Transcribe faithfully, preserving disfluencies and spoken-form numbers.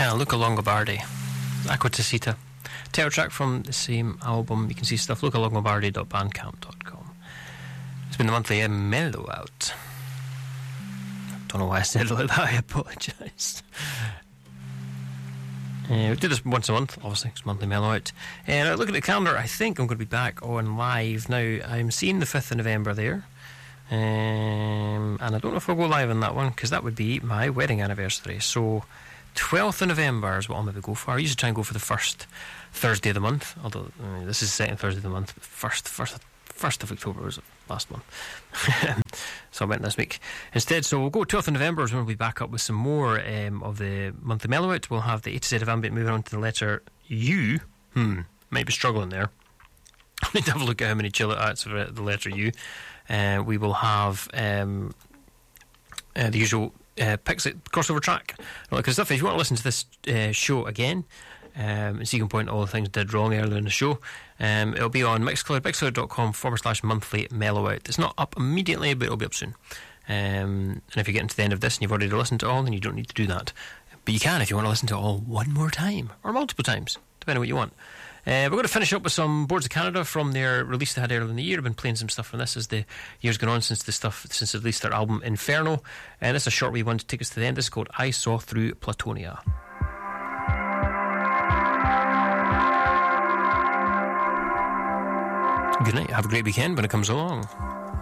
Yeah, Luca Longobardi, Acqua Tessita. Title track from the same album. You can see stuff, luca longobardi dot bandcamp dot com. It's been the monthly uh, mellow out. Don't know why I said it like that, I apologise. Uh, we do this once a month, obviously, it's monthly mellow out. And uh, looking at the calendar, I think I'm going to be back on live. Now, I'm seeing the fifth of November there. Um, and I don't know if I'll go live on that one, because that would be my wedding anniversary. So, twelfth of November is what I'll maybe go for. I usually try and go for the first Thursday of the month, although uh, this is the second Thursday of the month. First, first, first of October was last month. So I went this week instead. So we'll go twelfth of November is when we'll be back up with some more um, of the monthly mellow out. We'll have the A to Z of Ambient moving on to the letter U. Hmm, might be struggling there. I need to have a look at how many chill it outs for the letter U. Uh, we will have um, uh, the usual uh, Pixit crossover track. Because stuff, if you want to listen to this uh, show again, um, and so you can point out all the things I did wrong earlier in the show, um, it'll be on Mixcloud, mixcloud dot com forward slash monthly mellow out. It's not up immediately, but it'll be up soon. Um, and if you're getting to the end of this and you've already listened to it all, then you don't need to do that. But you can if you want to listen to it all one more time, or multiple times, depending on what you want. Uh, we're going to finish up with some Boards of Canada from their release they had earlier in the year. I've been playing some stuff from this as the year's gone on since the stuff since they released their album Inferno. And it's a short wee one to take us to the end. This is called I Saw Through Platonia. Good night. Have a great weekend when it comes along.